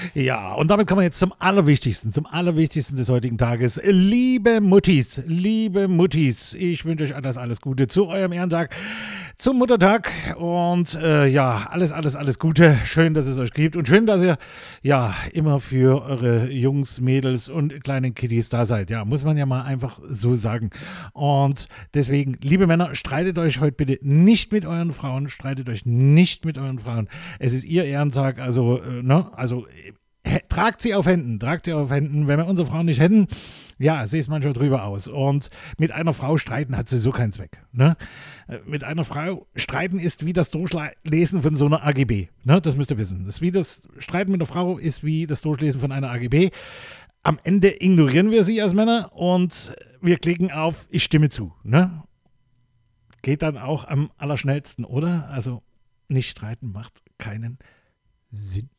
Ja, und damit kommen wir jetzt zum Allerwichtigsten des heutigen Tages. Liebe Muttis, ich wünsche euch alles Gute zu eurem Ehrentag, zum Muttertag und ja, alles Gute. Schön, dass es euch gibt und schön, dass ihr ja immer für eure Jungs, Mädels und kleinen Kiddies da seid. Ja, muss man ja mal einfach so sagen. Und deswegen, liebe Männer, streitet euch heute bitte nicht mit euren Frauen, Es ist ihr Ehrentag, also, tragt sie auf Händen. Wenn wir unsere Frauen nicht hätten, ja, sehe es manchmal drüber aus. Und mit einer Frau streiten hat sowieso keinen Zweck. Ne? Mit einer Frau streiten ist wie das Durchlesen von so einer AGB. Ne? Das müsst ihr wissen. Streiten mit einer Frau ist wie das Durchlesen von einer AGB. Am Ende ignorieren wir sie als Männer und wir klicken auf Ich stimme zu. Ne? Geht dann auch am allerschnellsten, oder? Also nicht streiten macht keinen Sinn.